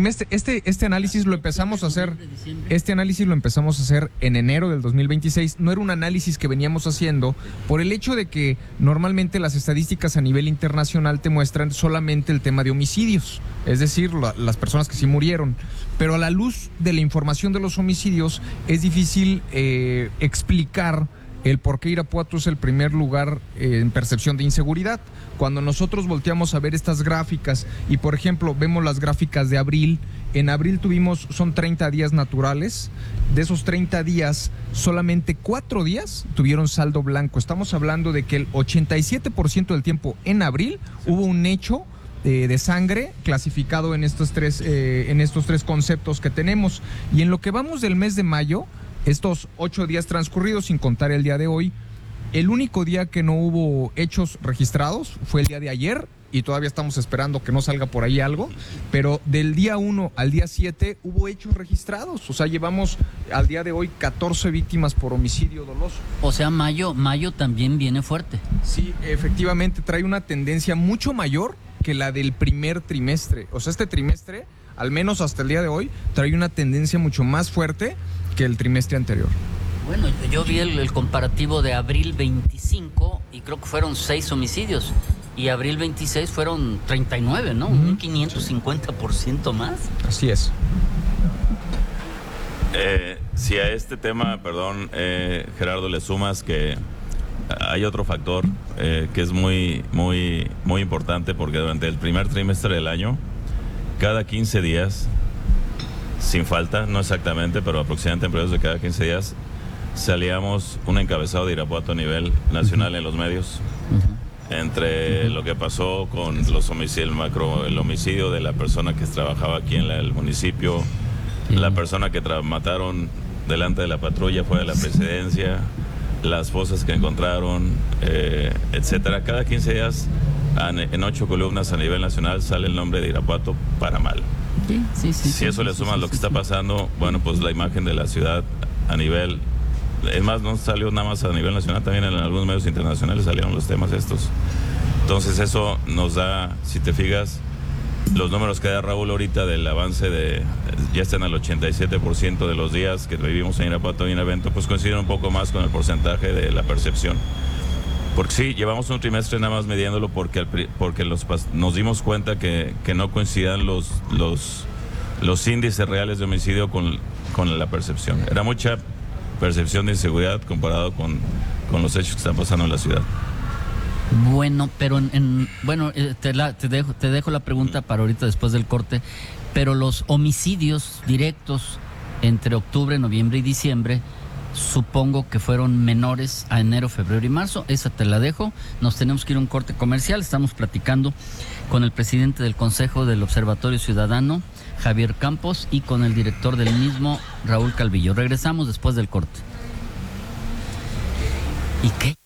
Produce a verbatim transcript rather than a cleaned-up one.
trimestre, este, este análisis lo empezamos a hacer, este análisis lo empezamos a hacer en enero del dos mil veintiséis. No era un análisis que veníamos haciendo por el hecho de que normalmente las estadísticas a nivel internacional te muestran solamente el tema de homicidios, es decir, la, las personas que sí murieron. Pero a la luz de la información de los homicidios es difícil eh, explicar el por qué Irapuato es el primer lugar eh, en percepción de inseguridad. Cuando nosotros volteamos a ver estas gráficas y, por ejemplo, vemos las gráficas de abril, en abril tuvimos, son treinta días naturales, de esos treinta días, solamente cuatro días tuvieron saldo blanco. Estamos hablando de que el ochenta y siete por ciento del tiempo en abril hubo un hecho eh, de sangre clasificado en estos tres, eh, en estos tres conceptos que tenemos. Y en lo que vamos del mes de mayo, estos ocho días transcurridos, sin contar el día de hoy, el único día que no hubo hechos registrados fue el día de ayer, y todavía estamos esperando que no salga por ahí algo, pero del día uno al día siete hubo hechos registrados. O sea, llevamos al día de hoy catorce víctimas por homicidio doloso. O sea, mayo, mayo también viene fuerte. Sí, efectivamente, trae una tendencia mucho mayor que la del primer trimestre. O sea, este trimestre, al menos hasta el día de hoy, trae una tendencia mucho más fuerte que el trimestre anterior. Bueno, yo vi el, el comparativo de abril veinticinco y creo que fueron seis homicidios, y abril veintiséis fueron treinta y nueve, ¿no? Uh-huh. Un quinientos cincuenta por ciento más. Así es. Eh, si a este tema, perdón, eh, Gerardo, le sumas que hay otro factor eh, que es muy, muy, muy importante, porque durante el primer trimestre del año, cada quince días, sin falta, no exactamente, pero aproximadamente en periodos de cada quince días, salíamos un encabezado de Irapuato a nivel nacional en los medios, uh-huh. entre uh-huh. lo que pasó con los homicidios, el macro, el homicidio de la persona que trabajaba aquí en la, el municipio, uh-huh. la persona que tra- mataron delante de la patrulla fuera de la presidencia, las fosas que encontraron, eh, etcétera. Cada quince días, en ocho columnas a nivel nacional, sale el nombre de Irapuato para mal. Sí, sí, sí, si sí, eso sí, le sumas sí, lo sí, que sí, está sí. pasando, bueno, pues la imagen de la ciudad a nivel, es más, no salió nada más a nivel nacional, también en algunos medios internacionales salieron los temas estos. Entonces eso nos da, si te fijas, los números que da Raúl ahorita del avance de, ya están al ochenta y siete por ciento de los días que vivimos en Irapuato y en evento, pues coinciden un poco más con el porcentaje de la percepción. Porque sí, llevamos un trimestre nada más midiéndolo porque, porque los, nos dimos cuenta que, que no coincidían los, los, los índices reales de homicidio con, con la percepción. Era mucha percepción de inseguridad comparado con, con los hechos que están pasando en la ciudad. Bueno, pero en, en, bueno, te, la, te, dejo, te dejo la pregunta para ahorita después del corte, pero los homicidios directos entre octubre, noviembre y diciembre, supongo que fueron menores a enero, febrero y marzo. Esa te la dejo. Nos tenemos que ir a un corte comercial. Estamos platicando con el presidente del Consejo del Observatorio Ciudadano, Javier Campos, y con el director del mismo, Raúl Calvillo. Regresamos después del corte. ¿Y qué?